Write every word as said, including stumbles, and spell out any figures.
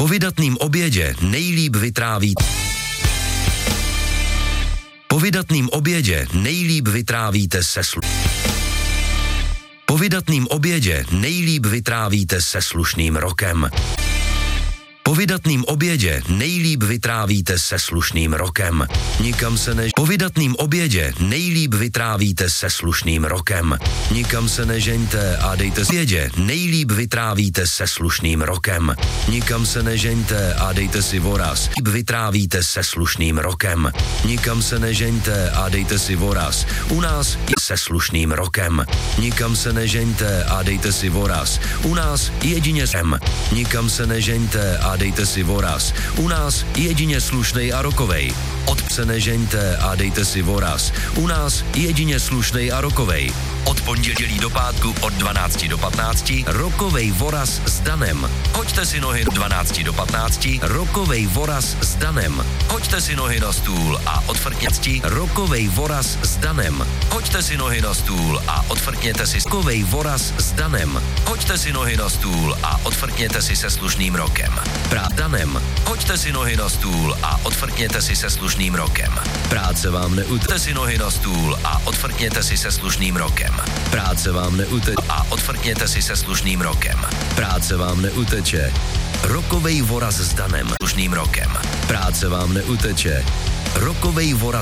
Po vydatným obědě nejlíp vytrávíte Po vydatným obědě nejlíp vytrávíte se slu... Po vydatným obědě nejlíp vytrávíte se slušným rokem. Po vydatným obědě nejlíp vytrávíte se slušným rokem. Nikam se ne... Po vydatným obědě nejlíp vytrávíte se slušným rokem. Nikam se nežeňte a dejte si obědě nejlíp vytrávíte se slušným rokem. Nikam se nežeňte a dejte si voraz. Vytrávíte se slušným rokem. Nikam se nežeňte a dejte si voraz. U nás se slušným rokem. Nikam se nežeňte a dejte si voraz. U nás jedině sem. Nikam se nežeňte a dejte si voraz. U nás jedině slušnej a rokovej. Od se nežeňte a dejte si voraz. U nás jedině slušnej a rokovej. Od pondělí do pátku od dvanácti do patnácti rokovej voraz s Danem. Hoďte si nohy dvanácti do patnácti rokovej voraz s Danem. Hoďte si nohy na stůl a odfrkněte rokovej voraz s Danem. Hoďte si nohy na stůl a odfrkněte si rokovej voraz s Danem. Hoďte si nohy na stůl a odfrkněte si se slušným rokem. Prát Danem. Hoďte si nohy na stůl a odfrkněte si se slušným rokem. Práce vám neuteče si nohy na stůl a odfrkněte si se slušným rokem. Práce vám neuteče a odfrkněte si se slušným rokem. Práce vám neuteče. Rokovej voraz s Danem slušným rokem. Práce vám neuteče. Rokovej voraz